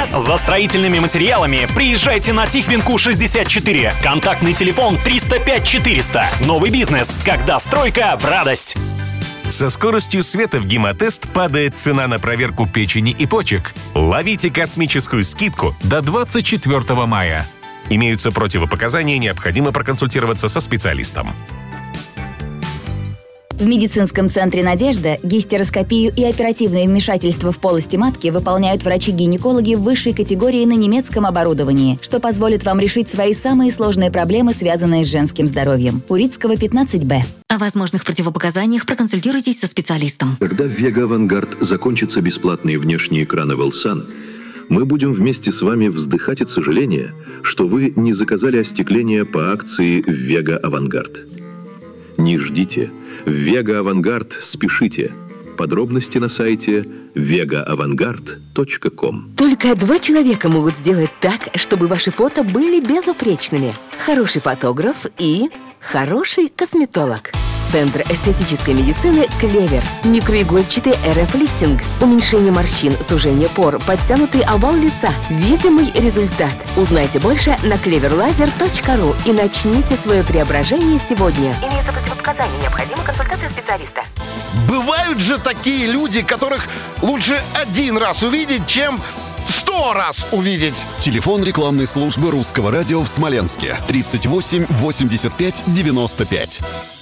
За строительными материалами приезжайте на Тихвинку 64. Контактный телефон 305 400. Новый бизнес, когда стройка в радость. Со скоростью света в Гемотест падает цена на проверку печени и почек. Ловите космическую скидку до 24 мая. Имеются противопоказания, необходимо проконсультироваться со специалистом. В медицинском центре «Надежда» гистероскопию и оперативное вмешательство в полости матки выполняют врачи-гинекологи высшей категории на немецком оборудовании, что позволит вам решить свои самые сложные проблемы, связанные с женским здоровьем. Урицкого, 15Б. О возможных противопоказаниях проконсультируйтесь со специалистом. Когда в Вега Авангард закончатся бесплатные внешние экраны Велсан, мы будем вместе с вами вздыхать от сожаления, что вы не заказали остекление по акции в Вега Авангард. Не ждите. В Вега Авангард спешите. Подробности на сайте vegaavantgard.com. Только 2 человека могут сделать так, чтобы ваши фото были безупречными. Хороший фотограф и хороший косметолог. Центр эстетической медицины «Клевер». Микроигольчатый РФ-лифтинг. Уменьшение морщин, сужение пор, подтянутый овал лица. Видимый результат. Узнайте больше на cleverlaser.ru и начните свое преображение сегодня. Имеются противопоказания. Необходима консультация специалиста. Бывают же такие люди, которых лучше 1 раз увидеть, чем 100 раз увидеть. Телефон рекламной службы Русского радио в Смоленске. 38 85 95.